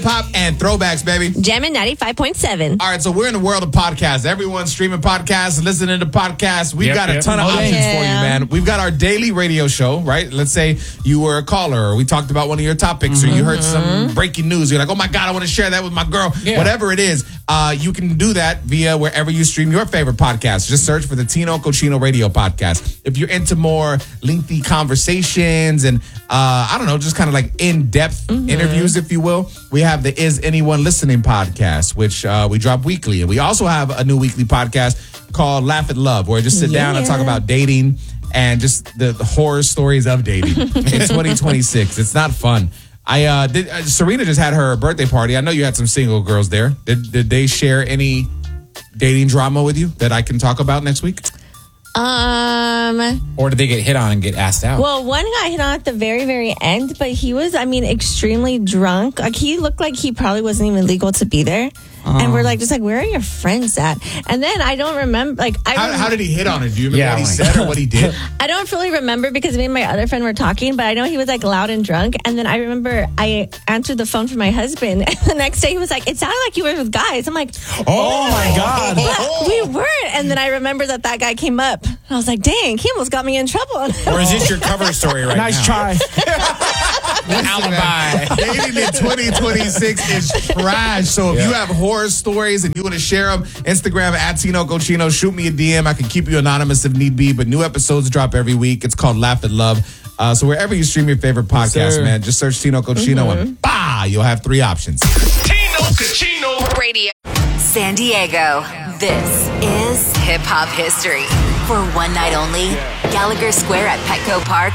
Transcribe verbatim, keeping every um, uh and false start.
Pop and throwbacks, baby. Jammin' ninety-five point seven. All right, so we're in the world of podcasts. Everyone's streaming podcasts, listening to podcasts. We've Yep, got a yep. ton of Oh, options yeah. for you, man. We've got our daily radio show, right? Let's say you were a caller or we talked about one of your topics mm-hmm. or you heard some breaking news. You're like, oh my God, I want to share that with my girl. Yeah. Whatever it is, uh, you can do that via wherever you stream your favorite podcast. Just search for the Tino Cochino Radio Podcast. If you're into more lengthy conversations and, uh, I don't know, just kind of like in-depth mm-hmm. interviews, if you will, we have the Is Anyone Listening podcast, which uh, we drop weekly. And we also have a new weekly podcast called Laugh at Love, where I just sit yeah. down and talk about dating and just the, the horror stories of dating in twenty twenty-six. It's not fun. I uh, did. Uh, Serena just had her birthday party. I know you had some single girls there. Did, did they share any dating drama with you that I can talk about next week? Um, or did they get hit on and get asked out? Well, one got hit on at the very, very end, but he was, I mean, extremely drunk. Like, he looked like he probably wasn't even legal to be there. Um, and we're like, just like, where are your friends at? And then I don't remember, like, I how, rem- how did he hit on it? Do you remember yeah, what he like, said or what he did? I don't fully remember because me and my other friend were talking, but I know he was like loud and drunk. And then I remember I answered the phone for my husband. And the next day he was like, it sounded like you were with guys. I'm like, oh my God. But we weren't. And then I remember that that guy came up. I was like, dang, he almost got me in trouble. Or is this your cover story right nice now? Nice try. Alibi. Dating in twenty twenty-six is trash. So if Yeah. you have horror stories and you want to share them, Instagram at Tino Cochino, shoot me a D M. I can keep you anonymous if need be, but new episodes drop every week. It's called Laugh at Love. Uh, so wherever you stream your favorite podcast, sir. man, just search Tino Cochino Mm-hmm. and bah, you'll have three options. Tino Cochino Radio. San Diego. This is hip hop history. For one night only, Gallagher Square at Petco Park